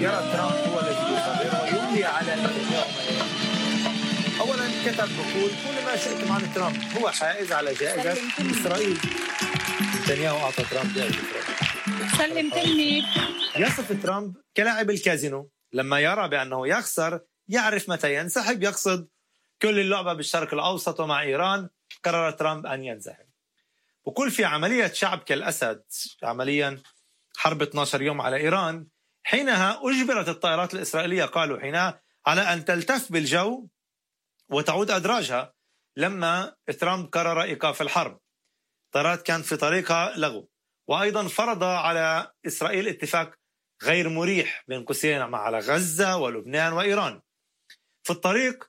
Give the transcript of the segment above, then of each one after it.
يرى ترامب هو الذي يقرر ويملي على نتنياهو ما يريد. أولا كتب بقول كل ما شئتم عن ترامب، هو حائز على جائزة إسرائيل. نتنياهو أعطى ترامب جائزة إسرائيل. سلمتني. يصف ترامب كلاعب الكازينو، لما يرى بأنه يخسر يعرف متى ينسحب. يقصد كل اللعبة بالشرق الأوسط ومع إيران. قرر ترامب أن ينسحب. وكل في عملية شعب كالأسد، عمليا حرب 12 يوم على إيران، حينها أجبرت الطائرات الإسرائيلية، قالوا حينها، على أن تلتف بالجو وتعود أدراجها لما ترامب قرر إيقاف الحرب. طائرات كانت في طريقها لغو. وأيضا فرض على إسرائيل اتفاق غير مريح بين قوسين على غزة ولبنان وإيران. في الطريق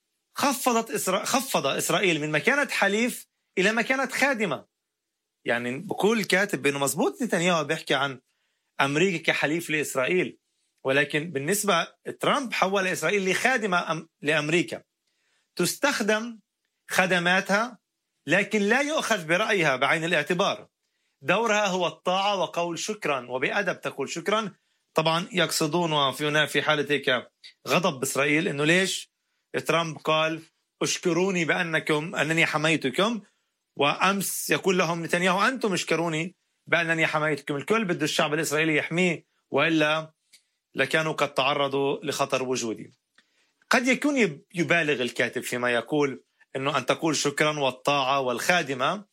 خفض إسرائيل من مكانة حليف إلى مكانة خادمة. يعني بقول كاتب بأنه مزبوط نتنياهو بيحكي عن أمريكا كحليف لإسرائيل، ولكن بالنسبة ترامب حول إسرائيل لخادمة لأمريكا، تستخدم خدماتها لكن لا يؤخذ برأيها بعين الاعتبار. دورها هو الطاعة وقول شكرا، وبأدب تقول شكرا. طبعا يقصدون وفي في حالة هيك غضب بإسرائيل إنه ليش ترامب قال اشكروني أنني حميتكم، وأمس يقول لهم نتنياهو أنتم اشكروني بأنني حميتكم. الكل بده الشعب الإسرائيلي يحميه، وإلا لكانوا قد تعرضوا لخطر وجودي. قد يكون يبالغ الكاتب فيما يقول أنه أن تقول شكرا والطاعة والخادمة،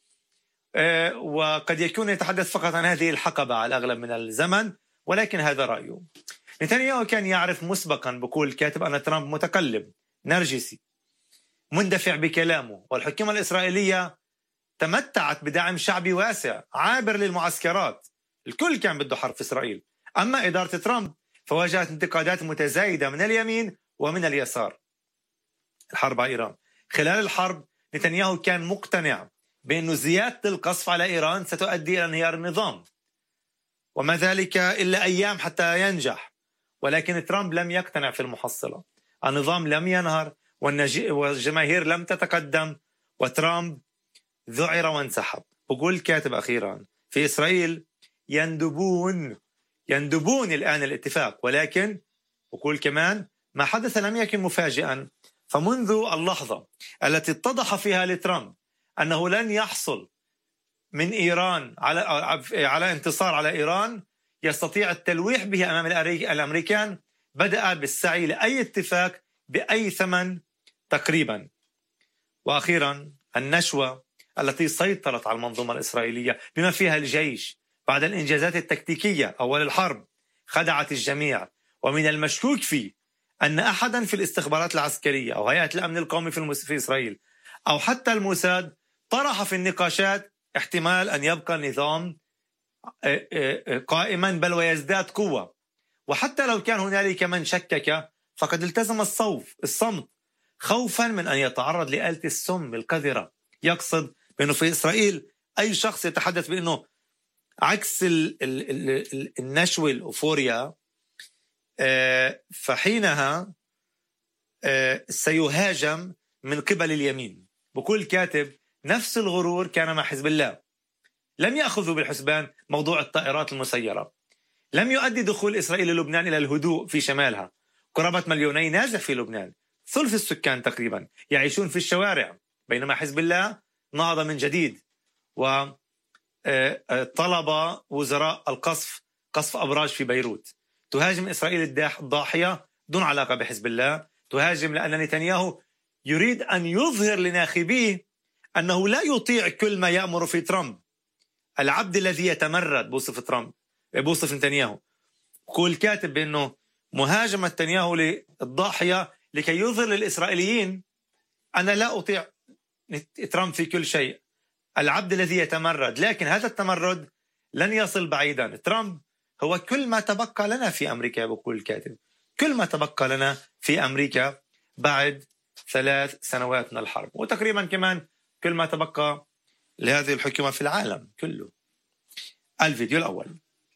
وقد يكون يتحدث فقط عن هذه الحقبة على الأغلب من الزمن، ولكن هذا رأيه. نتنياهو كان يعرف مسبقا، بقول الكاتب، أن ترامب متقلب نرجسي مندفع بكلامه، والحكومة الإسرائيلية تمتعت بدعم شعبي واسع عابر للمعسكرات. الكل كان بده حرب في إسرائيل. أما إدارة ترامب فواجهت انتقادات متزايدة من اليمين ومن اليسار. الحرب على إيران، خلال الحرب نتنياهو كان مقتنع بأن زيادة القصف على إيران ستؤدي إلى انهيار النظام، وما ذلك إلا أيام حتى ينجح. ولكن ترامب لم يقتنع في المحصلة. النظام لم ينهار والجماهير لم تتقدم، وترامب ذعر وانسحب. بقول الكاتب أخيرا في إسرائيل يندبون الآن الاتفاق، ولكن بقول كمان ما حدث لم يكن مفاجئا. فمنذ اللحظة التي اتضح فيها لترامب أنه لن يحصل من إيران على انتصار على إيران يستطيع التلويح به أمام الأمريكان، بدأ بالسعي لأي اتفاق بأي ثمن تقريبا. وأخيرا النشوة التي سيطرت على المنظومة الإسرائيلية بما فيها الجيش بعد الإنجازات التكتيكية أول الحرب خدعت الجميع. ومن المشكوك فيه أن أحدا في الاستخبارات العسكرية أو هيئة الأمن القومي في إسرائيل أو حتى الموساد طرح في النقاشات احتمال أن يبقى النظام قائما بل ويزداد قوة. وحتى لو كان هنالك من شكك فقد التزم الصمت خوفا من أن يتعرض لآلة السم القذرة. يقصد بأنه في إسرائيل أي شخص يتحدث بأنه عكس النشوة الأوفوريا فحينها سيهاجم من قبل اليمين. بكل كاتب نفس الغرور كان مع حزب الله. لم يأخذوا بالحسبان موضوع الطائرات المسيرة. لم يؤدي دخول إسرائيل للبنان إلى الهدوء في شمالها. قرابة 2 مليون نازح في لبنان، ثلث السكان تقريبا يعيشون في الشوارع، بينما حزب الله نهض من جديد وطلب وزراء قصف أبراج في بيروت. تهاجم إسرائيل الضاحية دون علاقة بحزب الله، تهاجم لأن نتنياهو يريد أن يظهر لناخبيه أنه لا يطيع كل ما يأمر في ترامب. العبد الذي يتمرد بوصف نتنياهو. كل كاتب بأنه مهاجمة نتنياهو للضاحية لكي يظهر للإسرائيليين أنا لا أطيع ترامب في كل شيء. العبد الذي يتمرد، لكن هذا التمرد لن يصل بعيدا. ترامب هو كل ما تبقى لنا في أمريكا، بقول الكاتب، كل ما تبقى لنا في أمريكا بعد 3 سنوات من الحرب، وتقريبا كمان كل ما تبقى لهذه الحكومة في العالم كله. الفيديو الأول.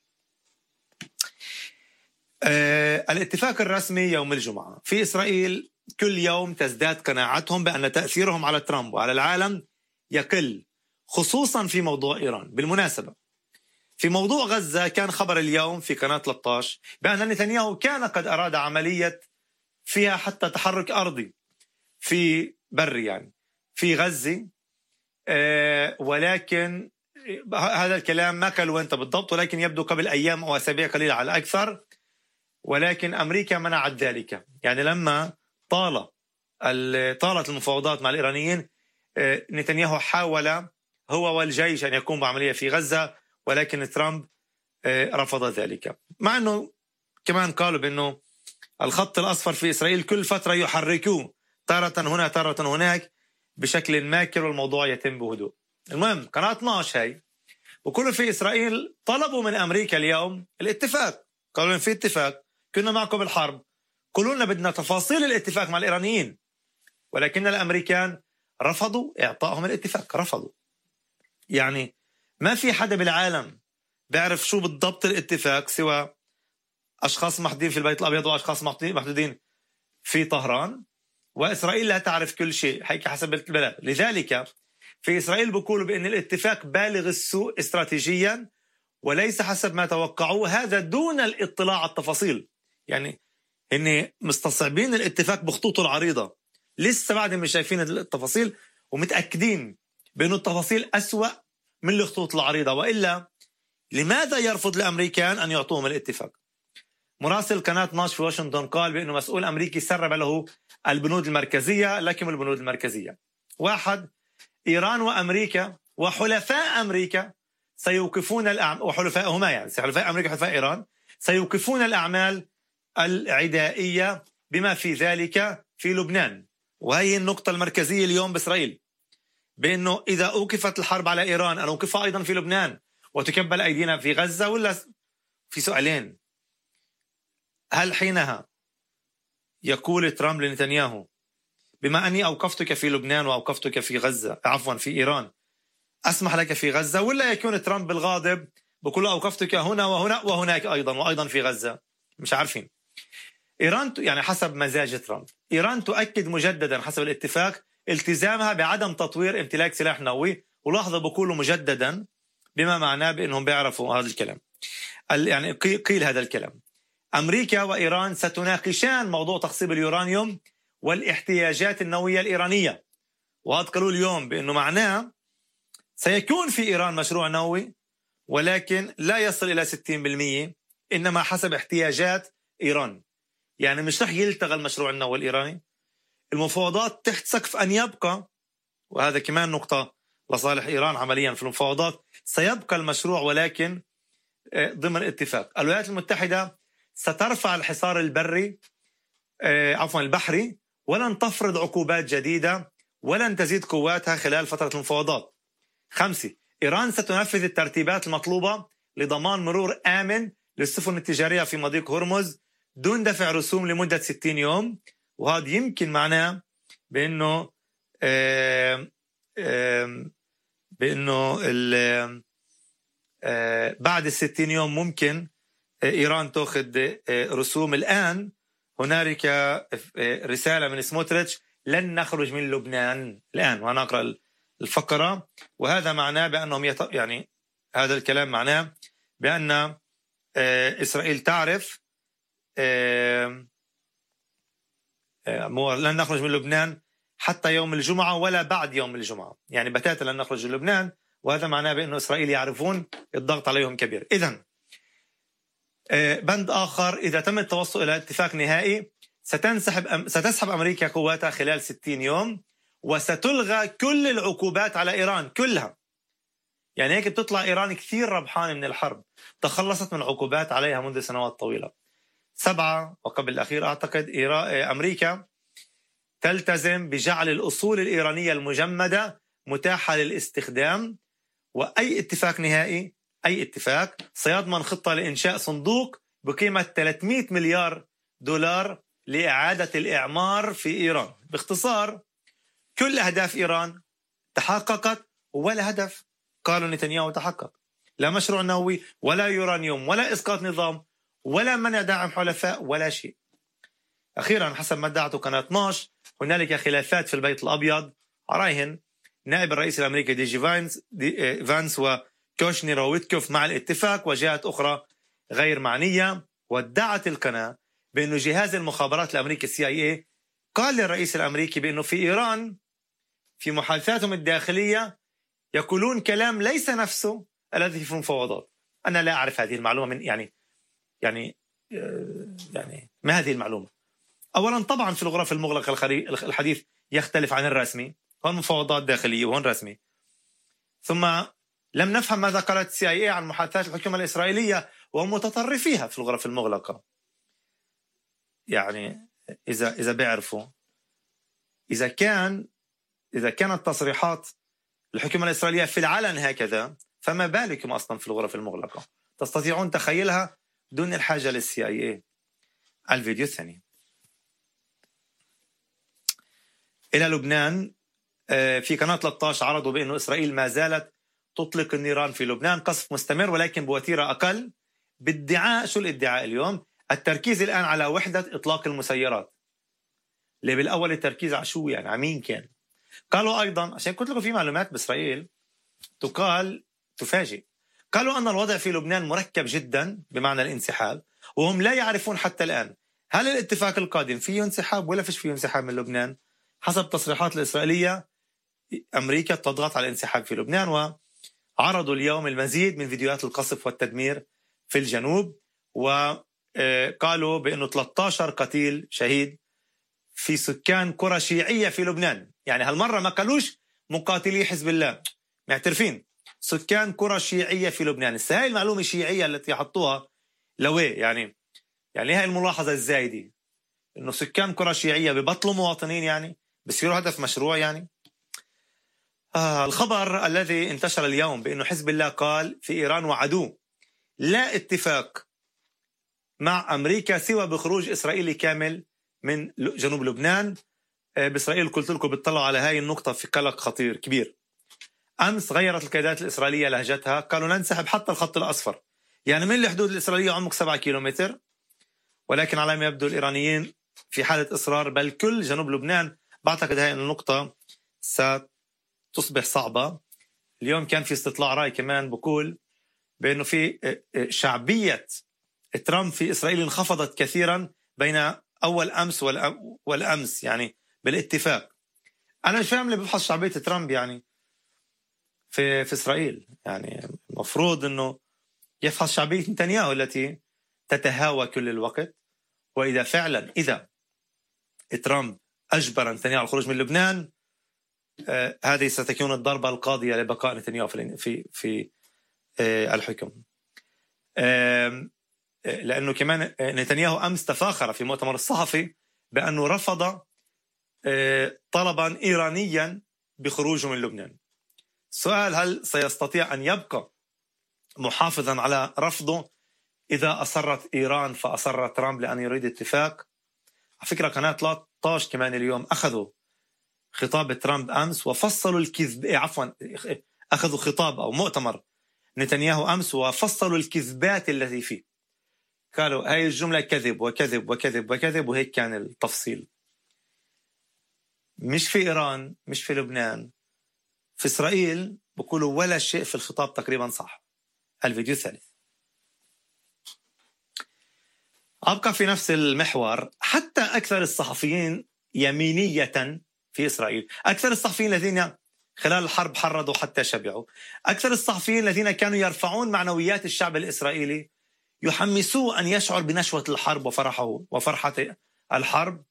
الاتفاق الرسمي يوم الجمعة. في إسرائيل كل يوم تزداد قناعتهم بأن تأثيرهم على ترامب وعلى العالم يقل، خصوصا في موضوع إيران. بالمناسبة في موضوع غزة كان خبر اليوم في قناة 13 بأن نتنياهو كان قد أراد عملية فيها حتى تحرك أرضي في بري يعني في غزة، ولكن هذا الكلام ما قالوا أنت بالضبط، ولكن يبدو قبل أيام أو أسابيع قليلة على أكثر. ولكن أمريكا منعت ذلك، يعني لما طالت المفاوضات مع الإيرانيين، نتنياهو حاول هو والجيش أن يقوم بعملية في غزة، ولكن ترامب رفض ذلك، مع أنه كمان قالوا بأنه الخط الأصفر في إسرائيل كل فترة يحركوه تارة هنا تارة هناك بشكل ماكر، والموضوع يتم بهدوء. المهم قناة 12 هاي وكل في إسرائيل طلبوا من أمريكا اليوم الاتفاق، قالوا في اتفاق، كنا معكم بالحرب، قولوا لنا بدنا تفاصيل الاتفاق مع الإيرانيين، ولكن الأمريكان رفضوا إعطائهم الاتفاق، رفضوا. يعني ما في حدا بالعالم بيعرف شو بالضبط الاتفاق سوى أشخاص محدودين في البيت الأبيض وأشخاص محدودين في طهران، وإسرائيل لا تعرف كل شيء هيك حسب البلد. لذلك في إسرائيل بيقولوا بأن الاتفاق بالغ السوء استراتيجيا وليس حسب ما توقعوه، هذا دون الاطلاع على التفاصيل. يعني هن مستصعبين الاتفاق بخطوطه العريضة، لسه بعد مش شايفين التفاصيل ومتأكدين بأنه التفاصيل أسوأ من الخطوط العريضة، وإلا لماذا يرفض الأمريكان أن يعطوهم الاتفاق؟ مراسل قناة 12 في واشنطن قال بأنه مسؤول أمريكي سرب له البنود المركزية. لكن البنود المركزية: 1. إيران وأمريكا وحلفاء أمريكا سيوقفون وحلفائهما، يعني حلفاء أمريكا وحلفاء إيران سيوقفون الأعمال العدائية بما في ذلك في لبنان. وهي النقطة المركزية اليوم بإسرائيل، بأنه إذا أوقفت الحرب على إيران أن أوقفها أيضا في لبنان وتكبل أيدينا في غزة، ولا في سؤالين: هل حينها يقول ترامب لنتنياهو بما أني أوقفتك في لبنان وأوقفتك في غزة، عفوا في إيران، أسمح لك في غزة؟ ولا يكون ترامب بالغاضب بقول أوقفتك هنا وهنا وهناك أيضا وأيضا في غزة؟ مش عارفين. إيران يعني حسب مزاج ترامب، إيران تؤكد مجددا حسب الاتفاق التزامها بعدم تطوير امتلاك سلاح نووي، ولاحظوا بقولوا مجددا بما معناه بأنهم بيعرفوا هذا الكلام، يعني قيل هذا الكلام. أمريكا وإيران ستناقشان موضوع تخصيب اليورانيوم والاحتياجات النووية الإيرانية، وهذا قالوا اليوم بأنه معناه سيكون في إيران مشروع نووي، ولكن لا يصل إلى 60%، إنما حسب احتياجات إيران. يعني مش رح يلتغى المشروع النووي الإيراني. المفاوضات تحت سقف أن يبقى، وهذا كمان نقطة لصالح إيران عمليا في المفاوضات، سيبقى المشروع ولكن ضمن اتفاق. الولايات المتحدة سترفع الحصار البري البحري، ولن تفرض عقوبات جديدة، ولن تزيد قواتها خلال فترة المفاوضات. 5. إيران ستنفذ الترتيبات المطلوبة لضمان مرور آمن للسفن التجارية في مضيق هرمز دون دفع رسوم لمدة 60 يوم. وهذا يمكن معناه بأنه بعد 60 يوم ممكن إيران تأخذ رسوم. الآن هنالك رسالة من سموتريتش: لن نخرج من لبنان الآن، وأنا أقرأ الفقرة. وهذا معناه بأنهم يعني هذا الكلام معناه بأن إسرائيل تعرف لن نخرج من لبنان حتى يوم الجمعة ولا بعد يوم الجمعة، يعني بتاتا لن نخرج من لبنان، وهذا معناه بأن إسرائيل يعرفون الضغط عليهم كبير. إذن بند آخر: إذا تم التوصل إلى اتفاق نهائي ستسحب أمريكا قواتها خلال 60 يوم، وستلغى كل العقوبات على إيران كلها. يعني هيك بتطلع إيران كثير ربحانة من الحرب، تخلصت من عقوبات عليها منذ سنوات طويلة. 7 وقبل الأخير أعتقد أمريكا تلتزم بجعل الأصول الإيرانية المجمدة متاحة للاستخدام، وأي اتفاق نهائي، أي اتفاق سيضمن خطة لإنشاء صندوق بقيمة 300 مليار دولار لإعادة الإعمار في إيران. باختصار كل أهداف إيران تحققت، ولا هدف قالوا نتنياهو تحقق: لا مشروع نووي ولا يورانيوم ولا إسقاط نظام ولا منع دعم حلفاء ولا شيء. أخيرا حسب ما ادعته قناة 12 هنالك خلافات في البيت الأبيض، راهن نائب الرئيس الأمريكي دي جي فانس كوشنر وويتكوف مع الاتفاق وجهات أخرى غير معنية. وادعت القناة بأنه جهاز المخابرات الأمريكي CIA قال للرئيس الأمريكي بأنه في إيران في محادثاتهم الداخلية يقولون كلام ليس نفسه الذي في المفاوضات. أنا لا أعرف هذه المعلومة من يعني ما هذه المعلومة؟ أولا طبعا في الغرف المغلقة الحديث يختلف عن الرسمي، هون مفاوضات داخلية وهون رسمي. ثم لم نفهم ماذا قالت CIA عن محادثات الحكومة الإسرائيلية ومتطرفيها في الغرف المغلقة. يعني إذا بيعرفوا إذا كانت تصريحات الحكومة الإسرائيلية في العلن هكذا، فما بالكم أصلا في الغرف المغلقة؟ تستطيعون تخيلها دون الحاجة للCIA. الفيديو الثاني إلى لبنان. في قناة 13 عرضوا بأن إسرائيل ما زالت تطلق النيران في لبنان، قصف مستمر ولكن بوتيرة أقل، بادعاء شو الادعاء اليوم؟ التركيز الآن على وحدة إطلاق المسيرات. اللي بالأول التركيز على شو يعني؟ على مين كان؟ قالوا أيضا، عشان قلت لكم في معلومات بإسرائيل تفاجئ، قالوا أن الوضع في لبنان مركب جدا بمعنى الانسحاب، وهم لا يعرفون حتى الآن هل الاتفاق القادم فيه انسحاب ولا فيش فيه انسحاب من لبنان. حسب تصريحات الإسرائيلية أمريكا تضغط على الانسحاب في لبنان، وعرضوا اليوم المزيد من فيديوهات القصف والتدمير في الجنوب، وقالوا بأنه 13 قتيل شهيد في سكان قرى شيعية في لبنان. يعني هالمرة ما قالوش مقاتلي حزب الله، معترفين سكان قرى شيعية في لبنان. هاي المعلومة الشيعية التي حطوها لويه يعني هاي الملاحظة الزايدة إنه سكان قرى شيعية ببطلوا مواطنين، يعني بصيروا هدف مشروع. يعني الخبر الذي انتشر اليوم بأنه حزب الله قال في إيران وعدو لا اتفاق مع أمريكا سوى بخروج إسرائيلي كامل من جنوب لبنان. بإسرائيل قلت لكم بتطلعوا على هاي النقطة في قلق خطير كبير. أمس غيرت القيادات الإسرائيلية لهجتها، قالوا ننسحب حتى الخط الأصفر، يعني من الحدود الإسرائيلية عمق 7 كيلومتر. ولكن على ما يبدو الإيرانيين في حالة إصرار، بل كل جنوب لبنان. بعتقد هاي النقطة ستصبح صعبة. اليوم كان في استطلاع رأي كمان بقول بأنه في شعبية ترامب في إسرائيل انخفضت كثيرا بين أول أمس والأمس، يعني بالاتفاق. أنا مش فاهم اللي بفحص شعبية ترامب يعني في إسرائيل. يعني المفروض أنه يفحص شعبية نتنياهو التي تتهاوى كل الوقت. وإذا فعلا ترامب أجبر نتنياهو على الخروج من لبنان، هذه ستكون الضربة القاضية لبقاء نتنياهو في الحكم. لأنه كمان نتنياهو أمس تفاخر في مؤتمر الصحفي بأنه رفض طلبا إيرانيا بخروجه من لبنان. السؤال: هل سيستطيع أن يبقى محافظا على رفضه إذا أصرت إيران فأصر ترامب لأن يريد اتفاق؟ على فكرة قناة 13 كمان اليوم أخذوا خطاب ترامب أمس وفصلوا الكذب، أخذوا خطاب أو مؤتمر نتنياهو أمس وفصلوا الكذبات التي فيه. قالوا هاي الجملة كذب وكذب وكذب وكذب، وهيك كان التفصيل. مش في إيران، مش في لبنان، في إسرائيل بقولوا ولا شيء في الخطاب تقريبا صح. الفيديو الثالث أبقى في نفس المحور. حتى أكثر الصحفيين يمينية في إسرائيل، أكثر الصحفيين الذين خلال الحرب حرضوا حتى شبعوا، أكثر الصحفيين الذين كانوا يرفعون معنويات الشعب الإسرائيلي، يحمسوه أن يشعر بنشوة الحرب وفرحة الحرب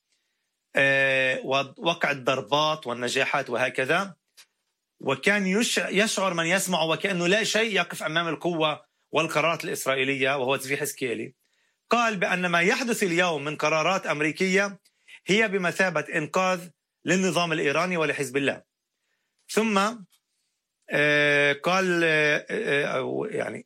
ووقع الضربات والنجاحات وهكذا. وكان يشعر من يسمع وكأنه لا شيء يقف أمام القوة والقرارات الإسرائيلية، وهو تزفي حزقيالي. قال بأن ما يحدث اليوم من قرارات أمريكية هي بمثابة إنقاذ للنظام الإيراني ولحزب الله. ثم قال يعني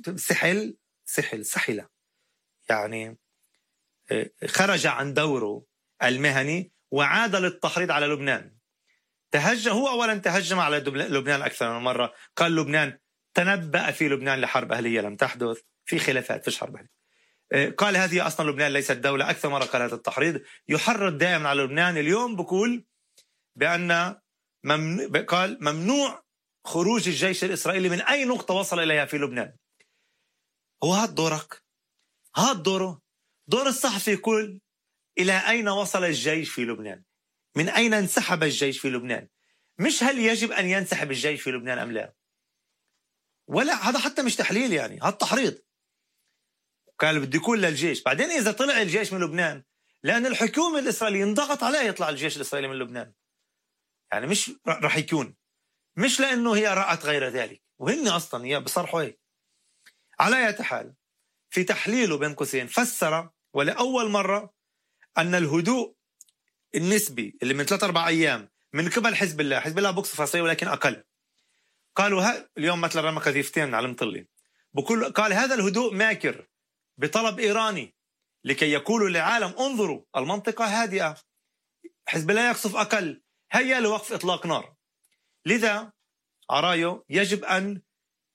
سحل يعني خرج عن دوره المهني وعاد للتحريض على لبنان. هو أولا تهجم على لبنان أكثر من مرة. قال لبنان تنبأ في لبنان لحرب أهلية لم تحدث، في خلافات، فيش حرب أهلية. قال هذه أصلا لبنان ليست دولة، أكثر مرة قال هذا التحريض. يحرض دائما على لبنان. اليوم بقول بأن قال ممنوع خروج الجيش الإسرائيلي من أي نقطة وصل إليها في لبنان. هو هاد دورك، هاد دوره. دور الصحفي يقول إلى أين وصل الجيش في لبنان، من أين انسحب الجيش في لبنان، مش هل يجب أن ينسحب الجيش في لبنان أم لا. ولا هذا حتى مش تحليل، يعني هذا تحريض. قال بدي يكون للجيش. بعدين إذا طلع الجيش من لبنان، لأن الحكومة الإسرائيلية انضغط عليها يطلع الجيش الإسرائيلي من لبنان، يعني مش رح يكون، مش لأنه هي رأت غير ذلك، وهن أصلا هي بصرحوا هيك. على أي حال، في تحليله بين قوسين فسر ولأول مرة أن الهدوء النسبي اللي من 3-4 أيام من قبل حزب الله بقصف إسرائيل ولكن أقل. قالوا اليوم مثلا رمى قذيفتين على المطلي، قال هذا الهدوء ماكر بطلب إيراني لكي يقولوا للعالم انظروا المنطقة هادئة، حزب الله يقصف أقل، هيا لوقف إطلاق نار. لذا عرايو يجب أن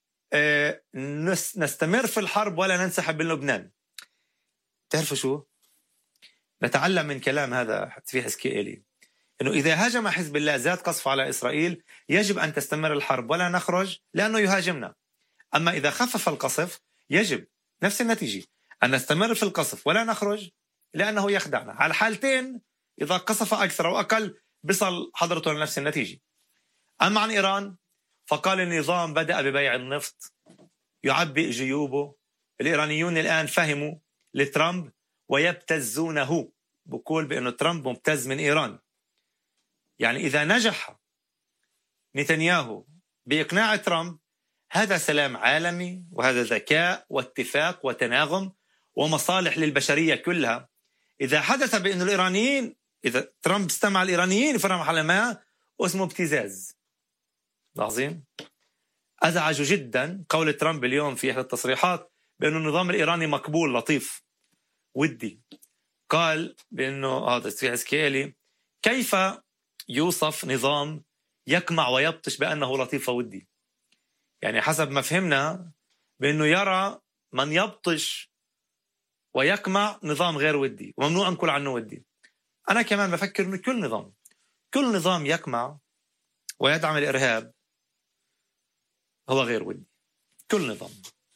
نستمر في الحرب ولا ننسحب من لبنان. تعرفوا شو؟ نتعلم من كلام هذا في حزقيالي إنه إذا هاجم حزب الله زاد قصف على إسرائيل يجب أن تستمر الحرب ولا نخرج لأنه يهاجمنا. أما إذا خفف القصف يجب نفس النتيجة، أن نستمر في القصف ولا نخرج لأنه يخدعنا. على الحالتين إذا قصف أكثر أو أقل بصل حضرته لنفس النتيجة. أما عن إيران فقال النظام بدأ ببيع النفط يعبئ جيوبه. الإيرانيون الآن فهموا لترامب ويبتزونه، بقول بأنه ترامب مبتز من إيران. يعني إذا نجح نتنياهو بإقناع ترامب هذا سلام عالمي، وهذا ذكاء واتفاق وتناغم ومصالح للبشرية كلها. إذا حدث بأن الإيرانيين، إذا ترامب استمع الإيرانيين في محل ما، اسمه ابتزاز. لاحظين؟ أزعج جدا قول ترامب اليوم في إحدى التصريحات بأن النظام الإيراني مقبول لطيف ودي. قال بأنه هذا في حزقيالي كيف يوصف نظام يقمع ويبطش بأنه لطيف ودي. يعني حسب ما فهمنا بأنه يرى من يبطش ويقمع نظام غير ودي وممنوع نقول عنه ودي. أنا كمان بفكر أنه كل نظام يقمع ويدعم الإرهاب هو غير ودي، كل نظام.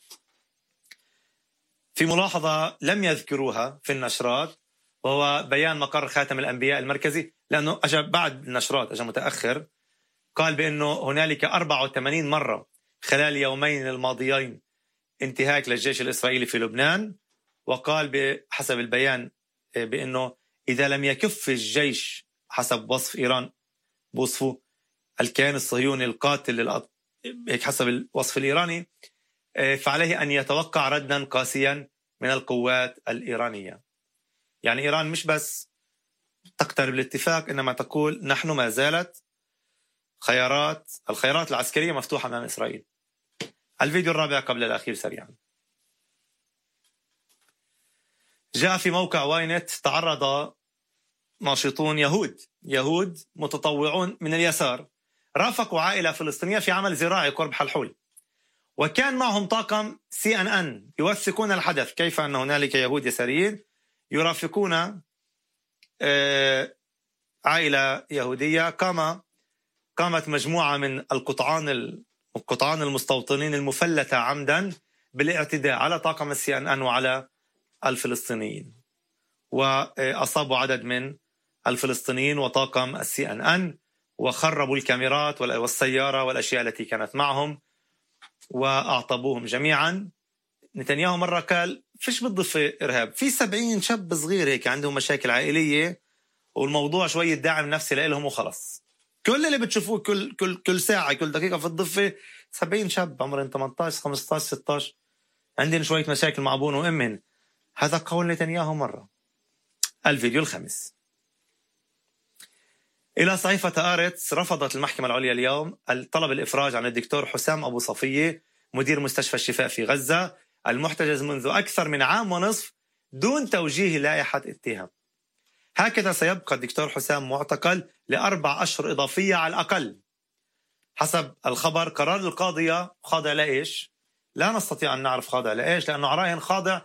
في ملاحظة لم يذكروها في النشرات، وهو بيان مقر خاتم الأنبياء المركزي، لأنه أجا بعد النشرات، أجا متأخر. قال بأنه هنالك 84 مرة خلال يومين الماضيين انتهاك للجيش الإسرائيلي في لبنان. وقال بحسب البيان بأنه إذا لم يكف الجيش حسب وصف إيران، بوصفه الكيان الصهيوني القاتل هيك حسب الوصف الإيراني، فعليه أن يتوقع ردا قاسيا من القوات الإيرانية. يعني إيران مش بس تقترب الاتفاق، إنما تقول نحن ما زالت الخيارات العسكرية مفتوحة أمام إسرائيل. الفيديو الرابع قبل الأخير سريعا. جاء في موقع واينت تعرض ناشطون يهود متطوعون من اليسار رافقوا عائلة فلسطينية في عمل زراعي قرب حلحول، وكان معهم طاقم CNN يوثقون الحدث، كيف أن هنالك يهود يساريين يرافقون عائلة يهودية. قامت مجموعة من القطعان المستوطنين المفلتة عمدا بالاعتداء على طاقم CNN وعلى الفلسطينيين، وأصابوا عدد من الفلسطينيين وطاقم CNN، وخربوا الكاميرات والسيارة والأشياء التي كانت معهم وأعطبوهم جميعا. نتنياهو مرة قال فيش بالضفة إرهاب، في 70 شاب صغير هيك عندهم مشاكل عائلية والموضوع شوية داعم نفسي لهم وخلص. كل اللي بتشوفوه كل ساعة كل دقيقة في الضفة 70 شاب عمرهم 18 15 16 عندهم شوية مشاكل مع أبوهم وأمهم. هذا قول نتنياهو مرة. الفيديو الخامس. إلى صحيفة آرتس، رفضت المحكمة العليا اليوم طلب الإفراج عن الدكتور حسام أبو صفية مدير مستشفى الشفاء في غزة المحتجز منذ أكثر من عام ونصف دون توجيه لائحة اتهام. هكذا سيبقى الدكتور حسام معتقل ل4 أشهر إضافية على الأقل. حسب الخبر قرار القاضية خاضع لإيش؟ لا نستطيع أن نعرف خاضع لإيش، لأنه عراهن خاضع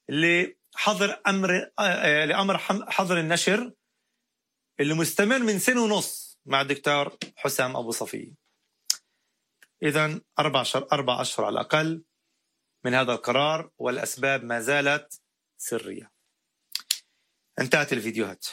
لأمر حظر النشر اللي مستمر من 1.5 سنة مع الدكتور حسام أبو صفية. إذن 4 أشهر على الأقل من هذا القرار، والأسباب ما زالت سرية. انتهت الفيديوهات.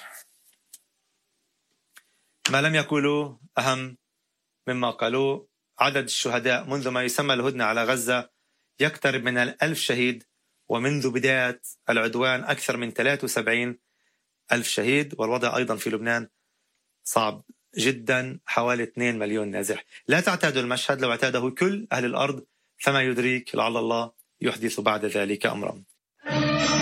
ما لم يقولوا أهم مما قالوا. عدد الشهداء منذ ما يسمى الهدنة على غزة يقترب من 1000 شهيد، ومنذ بداية العدوان أكثر من 73 ألف شهيد. والوضع أيضا في لبنان صعب جدا، حوالي 2 مليون نازح. لا تعتادوا المشهد، لو اعتاده كل أهل الأرض فما يدريك لعل الله يحدث بعد ذلك أمرا.